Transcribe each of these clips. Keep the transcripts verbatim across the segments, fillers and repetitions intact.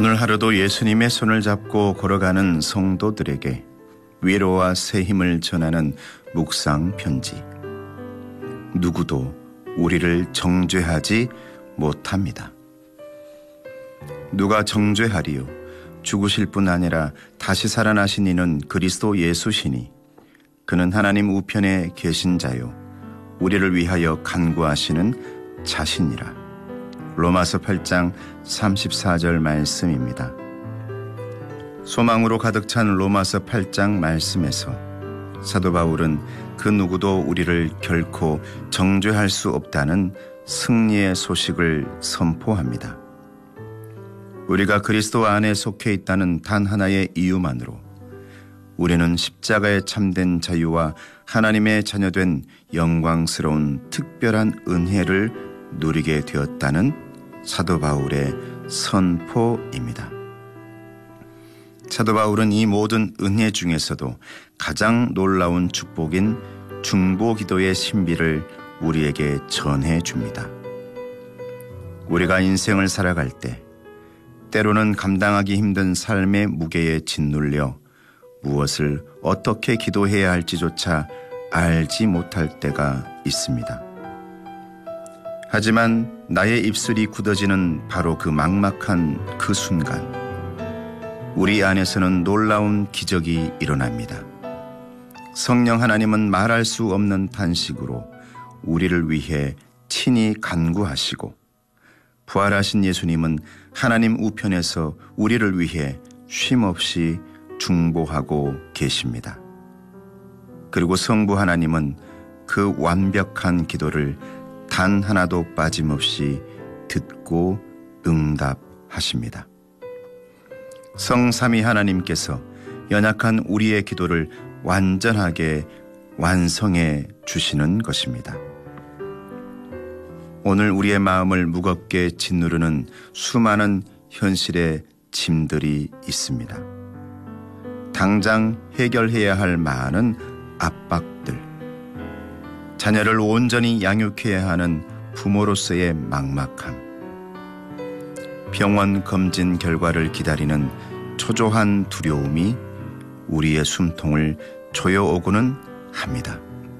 오늘 하루도 예수님의 손을 잡고 걸어가는 성도들에게 위로와 새 힘을 전하는 묵상 편지. 누구도 우리를 정죄하지 못합니다. 누가 정죄하리요? 죽으실 뿐 아니라 다시 살아나신 이는 그리스도 예수시니 그는 하나님 우편에 계신 자요 우리를 위하여 간구하시는 자신이라. 로마서 팔 장 삼십사 절 말씀입니다. 소망으로 가득 찬 로마서 팔 장 말씀에서 사도 바울은 그 누구도 우리를 결코 정죄할 수 없다는 승리의 소식을 선포합니다. 우리가 그리스도 안에 속해 있다는 단 하나의 이유만으로 우리는 십자가의 참된 자유와 하나님의 자녀된 영광스러운 특별한 은혜를 누리게 되었다는 사도 바울의 선포입니다. 사도 바울은 이 모든 은혜 중에서도 가장 놀라운 축복인 중보기도의 신비를 우리에게 전해줍니다. 우리가 인생을 살아갈 때 때로는 감당하기 힘든 삶의 무게에 짓눌려 무엇을 어떻게 기도해야 할지조차 알지 못할 때가 있습니다. 하지만 나의 입술이 굳어지는 바로 그 막막한 그 순간 우리 안에서는 놀라운 기적이 일어납니다. 성령 하나님은 말할 수 없는 탄식으로 우리를 위해 친히 간구하시고 부활하신 예수님은 하나님 우편에서 우리를 위해 쉼없이 중보하고 계십니다. 그리고 성부 하나님은 그 완벽한 기도를 단 하나도 빠짐없이 듣고 응답하십니다. 성삼위 하나님께서 연약한 우리의 기도를 완전하게 완성해 주시는 것입니다. 오늘 우리의 마음을 무겁게 짓누르는 수많은 현실의 짐들이 있습니다. 당장 해결해야 할 많은 압박들, 자녀를 온전히 양육해야 하는 부모로서의 막막함, 병원 검진 결과를 기다리는 초조한 두려움이 우리의 숨통을 조여오고는 합니다.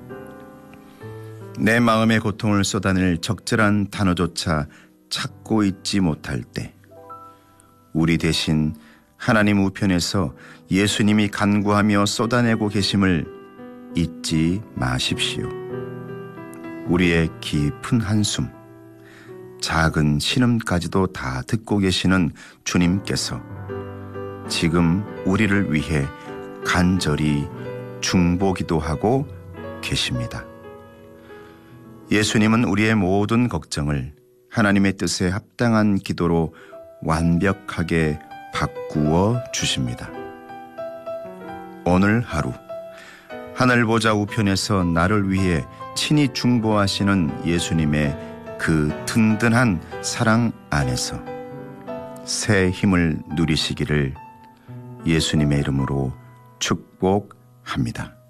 내 마음의 고통을 쏟아낼 적절한 단어조차 찾고 있지 못할 때 우리 대신 하나님 우편에서 예수님이 간구하며 쏟아내고 계심을 잊지 마십시오. 우리의 깊은 한숨, 작은 신음까지도 다 듣고 계시는 주님께서 지금 우리를 위해 간절히 중보기도하고 계십니다. 예수님은 우리의 모든 걱정을 하나님의 뜻에 합당한 기도로 완벽하게 바꾸어 주십니다. 오늘 하루 하늘 보좌 우편에서 나를 위해 친히 중보하시는 예수님의 그 든든한 사랑 안에서 새 힘을 누리시기를 예수님의 이름으로 축복합니다.